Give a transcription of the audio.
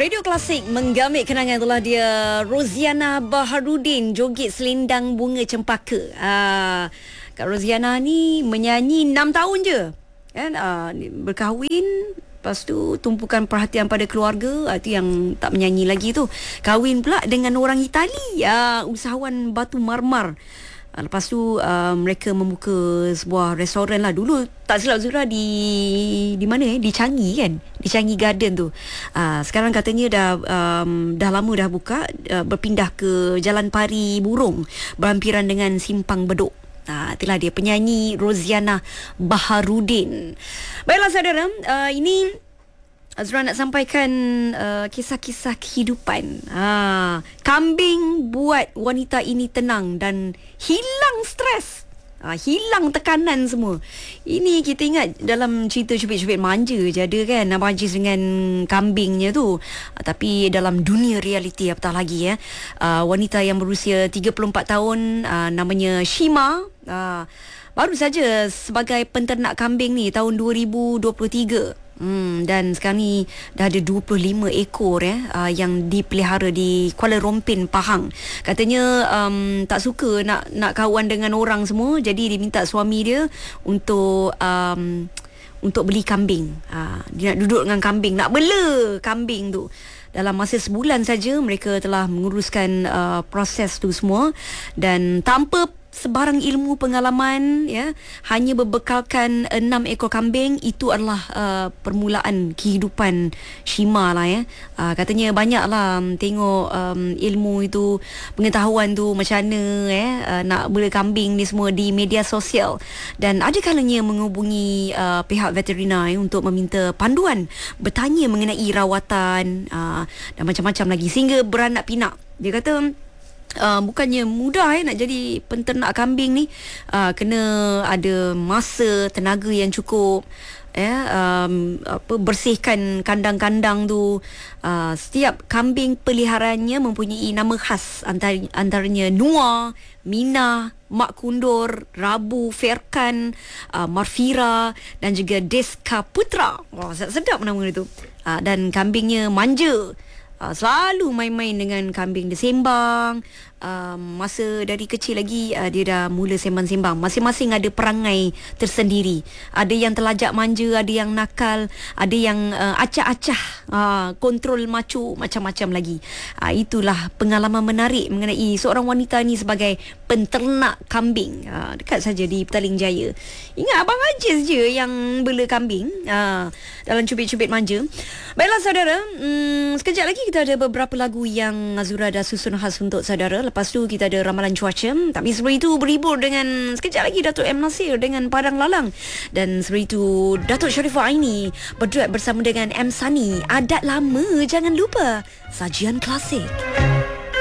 Radio Klasik menggamit kenangan itulah dia Roziana Baharudin joget selendang bunga cempaka. Kak Roziana ni menyanyi 6 tahun je kan, berkahwin. Lepas tu tumpukan perhatian pada keluarga, itu yang tak menyanyi lagi tu. Kahwin pula dengan orang Itali, usahawan batu marmar. Lepas tu mereka membuka sebuah restoran lah. Dulu tak silap Zura di mana di Changi kan, di Changi Garden tu. Sekarang katanya dah lama dah buka, berpindah ke Jalan Pari Burung berhampiran dengan Simpang Bedok. Itulah dia penyanyi Roziana Baharudin. Baiklah saudara, ini Azra nak sampaikan kisah-kisah kehidupan. Kambing buat wanita ini tenang dan hilang stres. Hilang tekanan semua. Ini kita ingat dalam cerita Cubit-Cubit Manja je ada kan, Abang Aziz dengan kambingnya tu. Tapi dalam dunia realiti apatah lagi wanita yang berusia 34 tahun, namanya Shima, baru saja sebagai penternak kambing ni tahun 2023. Dan sekarang ni dah ada 25 ekor yang dipelihara di Kuala Rompin, Pahang. Katanya tak suka nak kawan dengan orang semua, jadi dia minta suami dia untuk beli kambing. Dia nak duduk dengan kambing, nak bela kambing tu. Dalam masa sebulan saja mereka telah menguruskan proses tu semua, dan tanpa sebarang ilmu pengalaman, hanya berbekalkan 6 ekor kambing. Itu adalah permulaan kehidupan Shima lah. Katanya banyak lah tengok ilmu itu, pengetahuan tu macam mana nak bela kambing ni semua di media sosial, dan ada kalanya menghubungi pihak veterina untuk meminta panduan, bertanya mengenai rawatan dan macam-macam lagi, sehingga beranak pinak. Dia kata bukannya mudah nak jadi penternak kambing ni. Kena ada masa, tenaga yang cukup, bersihkan kandang-kandang tu. Setiap kambing peliharaannya mempunyai nama khas, antaranya Nuar, Mina, Mak Kundur, Rabu, Ferkan, Marfira dan juga Deska Putra. Sedap nama dia tu. Dan kambingnya manja. Selalu main-main dengan kambing dia, sembang. Masa dari kecil lagi dia dah mula sembang-sembang. Masing-masing ada perangai tersendiri. Ada yang terlajak manja, ada yang nakal, ada yang acah-acah, kontrol macu, macam-macam lagi. Itulah pengalaman menarik mengenai seorang wanita ni sebagai penternak kambing. Dekat saja di Petaling Jaya. Ingat Abang Aziz je yang bela kambing dalam Cubit-Cubit Manja. Baiklah saudara, sekejap lagi kita ada beberapa lagu yang Azura dah susun khas untuk saudara. Lepas tu kita ada ramalan cuaca. Tapi sebelum itu berhibur dengan sekejap lagi Datuk M. Nasir dengan Padang Lalang. Dan sebelum itu Datuk Sharifah Aini berduet bersama dengan M. Sani. Adat lama, jangan lupa. Sajian klasik.